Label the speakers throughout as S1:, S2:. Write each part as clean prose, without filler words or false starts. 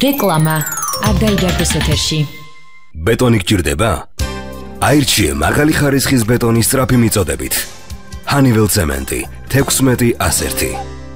S1: რეკლამა არ დაიდარდოს ეთერში.
S2: ბეტონი გჭირდება? აირჩიე მაღალი ხარისხის ბეტონის სწრაფი მიწოდებით. Honeywell ცემენტი 16-101.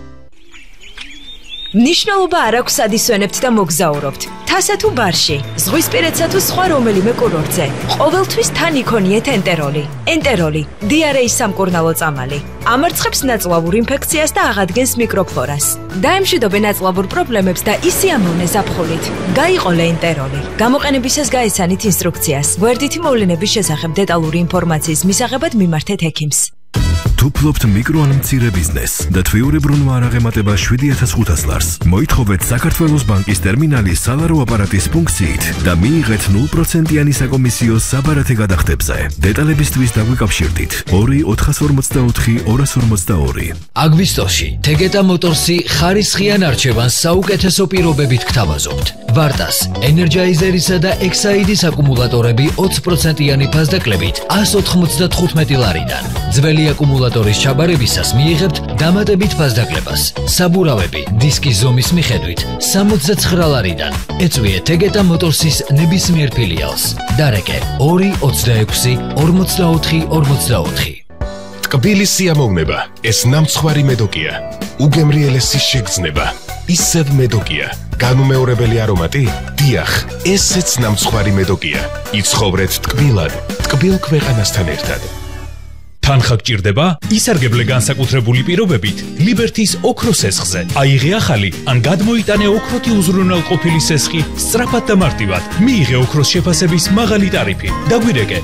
S3: ნიშნულობა არ აქვს ადისვენებთ და მოგზაურობთ. თასა თუ ბარში, ზღვისპირეთსა თუ სხვა რომელიმე კურორტზე. ყოველთვის თან იქონიეთ ენტეროლი. ენტეროლი, დიარეის სამკურნალო წამალი. ამარცხებს ნაწლავურ ინფექციას და აღადგენს მიკროფლორას. დაემშვიდობენ ნაწლავურ პრობლემებს და ისიამოვნე ზაფხულით. გაიყოლე ენტეროლი. გამოყენებისას გაეცანით ინსტრუქციას. გვერდითი მოვლენების შესახებ დეტალური ინფორმაციის მისაღებად მიმართეთ ექიმს.
S4: თუ ფლობთ მიკრო ან მცირე ბიზნესს და თვიურებრუნვა არ აღემატება 7500 ლარს, მოითხოვეთ საქართველოს ბანკის ტერმინალის სალარო აპარატის ფუნქციით და მიიღეთ 0%-იანი საკომისიო საბარათე გადახდებზე. დეტალებისთვის დაგვიკავშირდით 2-444-242.
S5: აგვისტოში თეგეტა მოტორსი ხარისხიან არჩევანს საუკეთესო პირობებით გთავაზობთ. ვარტას, ენერჯაიზერისა და ექსაიდის აკუმულატორები 20%-იანი ფასდაკლებით 195 ლარიდან. ძველი აკუმულატორის ჩაბარებისას მიიღებთ დამატებით ფასდაკლებას. საბურავები დისკის ზომის მიხედვით 69 ლარიდან. ეწვიეთ თეგეტა მოტორსის ნებისმიერ ფილიალს. დარეკე 2-26-44-44.
S6: ტკბილი სიამოვნება, ეს ნამცხვარი მედოკია. უგემრიელესი შეგრძნება, ისევ მედოკია. განუმეორებელი არომატი? დიახ, ესეც ნამცხვარი მედოკია. იცხოვრეთ ტკბილად, ტკბილ ქვეყანასთან ერთად.
S7: თანხა გჭირდება? ისარგებლე განსაკუთრებული პირობებით ლიბერთის ოქროს სესხზე. აიღე ახალი ან გადმოიტანე ოქროთი უზრუნველყოფილი სესხი სწრაფად და მარტივად. მიიღე ოქროს შეფასების მაღალი ტარიფი. დაგვირეკე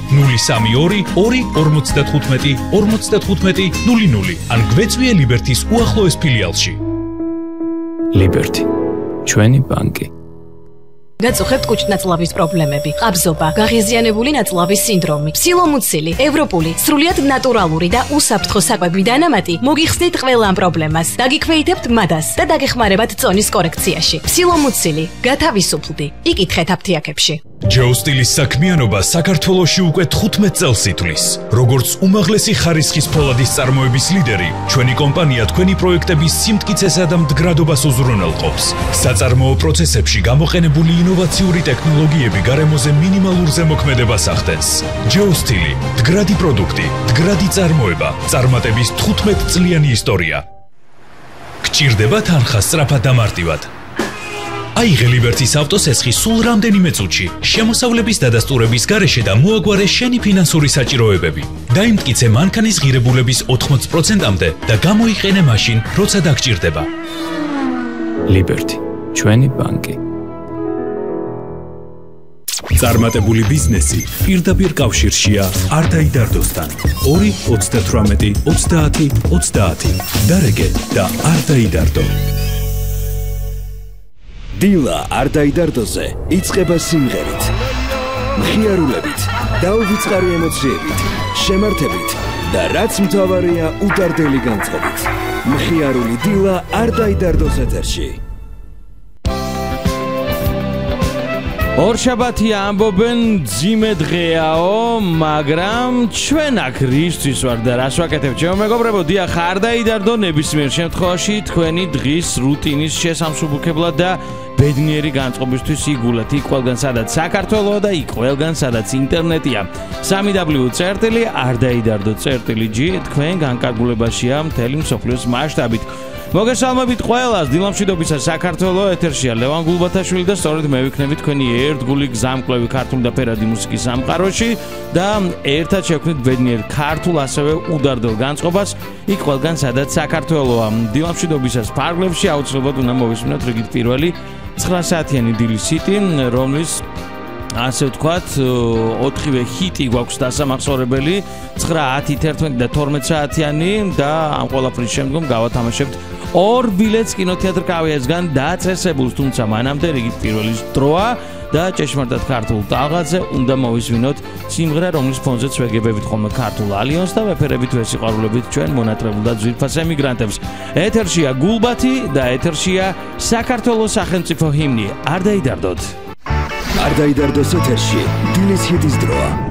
S7: 032-45-55-00 ან გვეწვიე ლიბერთის უახლოეს ფილიალში.
S8: ლიბერთი, ჩვენი ბანკი.
S3: გაწუხებთ კუჭნაწლავის პრობლემები, ყაბზობა, გაღიზიანებული ნაწლავის სინდრომი, ფსილომუცილი, ევროპული, სრულიად ნატურალური და უსაფრთხო საკვები დანამატი მოგიხსნით ყველა ამ პრობლემას. დაგიქვეითებთ მადას და დაგეხმარებათ წონის კორექციაში. ფსილომუცილი, გათავისუფლდი. იკითხეთ აფთიაქებში.
S7: ჯეოსტილის საქმიანობა საქართველოში უკვე 15 წელს ითვლის. როგორც უმაღლესი ხარისხის ფოლადის წარმოების ლიდერი, ჩვენი კომპანია თქვენი პროექტების სიმტკიცესა და მდგრადობას უზრუნველყოფს. საწარმოო პროცესებში გამოყენებული ინოვაციური ტექნოლოგიები გარემოზე მინიმალურ ზემოქმედებას ახდენს. ჯეოსტილი, მდგრადი პროდუქტი, მდგრადი წარმოება, წარმატების 15 წლიანი ისტორია. გჭირდება თანხა სწრაფად და მარტივად. აიღე ლიბერთის ავტოსესხი სულ რამდენიმე წუთში, შემოსავლების დადასტურების გარეშე და მოაგვარე შენი ფინანსური საჭიროებები. დაიმტკიცე მანქანის ღირებულების 80%-მდე და გამოიყენე მაშინ, როცა დაგჭირდება.
S8: ლიბერთი, ჩვენი ბანკი.
S7: წარმატებული ბიზნესი პირდაპირ კავშირშია არ დაიდარდოსთან. 2-38-30-30. დარეკე და არ დაიდარდო.
S2: დილა არ დაიდარდოზე იწყება სიმღერით, მხიარულებით, დაუვიწყარი ემოციებით, შემართებით და რაც მთავარია უდარდელი განწყობით. მხიარული დილა არ დაიდარდოს ეთერში.
S9: ორშაბათია ამბობენ ძიმე დღეაო, მაგრამ ჩვენ აქ რისთვის ვარ და რას ვაკეთებ ჩემო მეგობრებო? დიახ, არ დაიდარდო ნებისმიერ შემთხვევაში თქვენი დღის რუტინის შესამსუბუქებლად და ბედნიერი განწყობისთვის იგულეთ იქ ყველგან სადაც საქართველოა და იქ ყველგან სადაც ინტერნეტია. 3w არ დაიდარდო წერტილი.g თქვენ განკარგულებაშია მთელი მსოფლიოს მასშტაბით. მოგესალმებით ყველას, დილამშვიდობისა საქართველო, ეთერშია ლევან გულბათაშვილი და სწორედ მე ვიქნები თქვენი ერთგული გზამკვლევი ქართული და ფერადი მუსიკის სამყაროში და ერთად შევქმნით ბედნიერ ქართულ ასევე უდარდელ განწყობას იქ ყველგან სადაც საქართველოა. დილამშვიდობისას ფარგლებში აუცილებლად უნდა მოვისმინოთ რიგით პირველი 9 საათიანი დილის ჰიტი, რომლის ასე ვთქვათ, 4-ვე ჰიტი გვაქვს დასამახსოვრებელი, 9, 10, 11 და 12 საათიანი და ამ ყველაფრის შემდგომ გავათამაშებთ 2 ბილეთს კინოთეატრ კავიასგან დაწესებულს, თუმცა მანამდე რიგით პირველი დროა და ჭეშმარიტად ქართულ ტალღაზე უნდა მოვისმინოთ სიმღერა, რომლის ფონზეც ვეგებებით ხოლმე ქართულ ალიონს და ვეფერებით ვესიყვარულებით ჩვენ მონატრებულ და ძვირფას ემიგრანტებს. ეთერშია გულბათი და ეთერშია საქართველოს სახელმწიფო ჰიმნი. არ დაიდარდოთ.
S2: არ დაიდარდოს ეთერში დილის ჰიტის დროა.